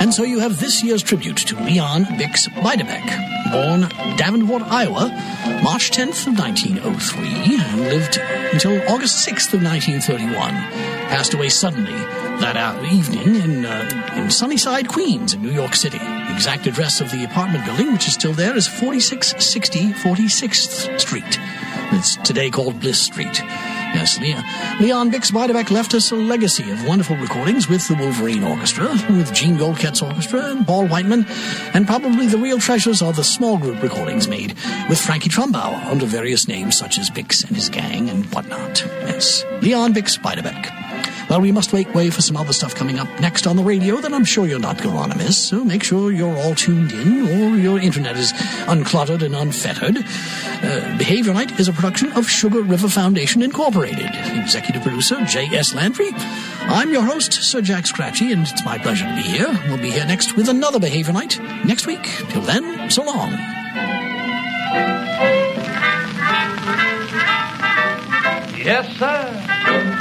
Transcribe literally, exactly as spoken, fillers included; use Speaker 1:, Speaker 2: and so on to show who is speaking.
Speaker 1: And so you have this year's tribute to Leon Bix Beiderbecke, born Davenport, Iowa, March tenth of nineteen oh three, and lived until August sixth of nineteen thirty-one. Passed away suddenly that uh, evening in, uh, in Sunnyside, Queens, in New York City. The exact address of the apartment building, which is still there, is forty-six sixty forty-sixth Street. It's today called Bliss Street. Yes, Leon, Leon Bix Beiderbecke left us a legacy of wonderful recordings with the Wolverine Orchestra, with Gene Goldket's orchestra and Paul Whiteman, and probably the real treasures are the small group recordings made with Frankie Trumbauer under various names such as Bix and his gang and whatnot. Yes, Leon Bix Beiderbecke. Well, we must make way for some other stuff coming up next on the radio that I'm sure you're not going to miss, so make sure you're all tuned in or your internet is uncluttered and unfettered. Uh, Behavior Night is a production of Sugar River Foundation Incorporated. Executive producer, J S. Landry. I'm your host, Sir Jack Scratchy, and it's my pleasure to be here. We'll be here next with another Behavior Night next week. Till then, so long.
Speaker 2: Yes, sir.